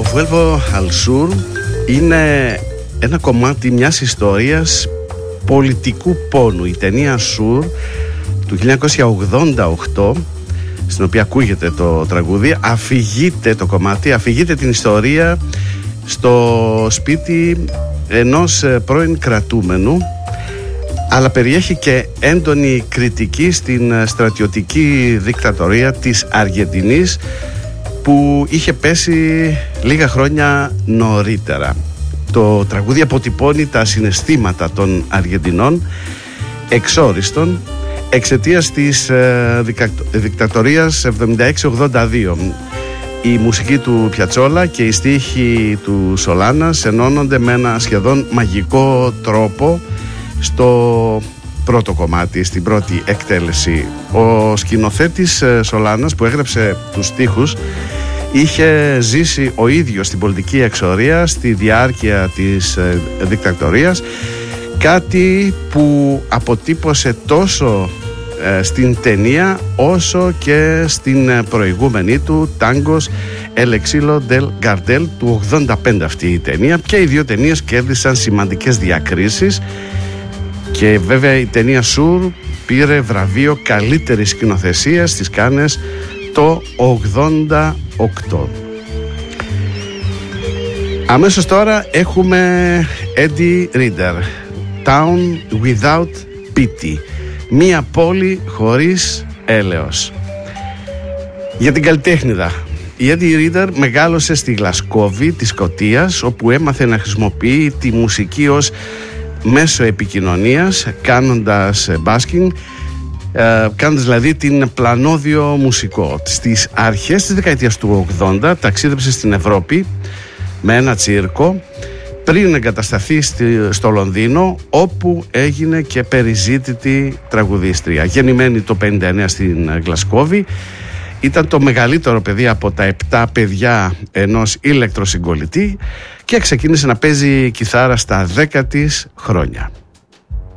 Vuelvo al Sur είναι ένα κομμάτι μιας ιστορίας πολιτικού πόνου. Η ταινία Sur του 1988, στην οποία ακούγεται το τραγούδι, αφηγείται το κομμάτι, αφηγείται την ιστορία στο σπίτι ενός πρώην κρατούμενου, αλλά περιέχει και έντονη κριτική στην στρατιωτική δικτατορία της Αργεντινής που είχε πέσει λίγα χρόνια νωρίτερα. Το τραγούδι αποτυπώνει τα συναισθήματα των Αργεντινών εξόριστον εξαιτίας της δικτατορίας 76-82. Η μουσική του Πιατσόλα και οι στίχοι του Σολάνας ενώνονται με ένα σχεδόν μαγικό τρόπο στο πρώτο κομμάτι, στην πρώτη εκτέλεση. Ο σκηνοθέτης Σολάνας, που έγραψε τους στίχους, είχε ζήσει ο ίδιος την πολιτική εξορία στη διάρκεια της δικτατορίας, κάτι που αποτύπωσε τόσο στην ταινία όσο και στην προηγούμενη του, Tangos El Exilio del Gardel, του 85 αυτή η ταινία. Και οι δύο ταινίες κέρδισαν σημαντικές διακρίσεις και βέβαια η ταινία Sur πήρε βραβείο καλύτερης σκηνοθεσίας στις Κάνες το 88. Αμέσως τώρα έχουμε Eddie Reader, Town Without Pity, μία πόλη χωρίς έλεος. Για την καλλιτέχνηδα, η Eddie Reader μεγάλωσε στη Γλασκόβη της Σκωτίας, όπου έμαθε να χρησιμοποιεί τη μουσική ως μέσο επικοινωνίας, κάνοντας μπάσκινγκ, κάνοντας δηλαδή την πλανόδιο μουσικό. Στις αρχές της δεκαετίας του 80 ταξίδεψε στην Ευρώπη με ένα τσίρκο πριν εγκατασταθεί στο Λονδίνο, όπου έγινε και περιζήτητη τραγουδίστρια. Γεννημένη το 59 στην Γλασκόβη, ήταν το μεγαλύτερο παιδί από τα 7 παιδιά ενός ηλεκτροσυγκολητή και ξεκίνησε να παίζει κιθάρα στα 10 της χρόνια.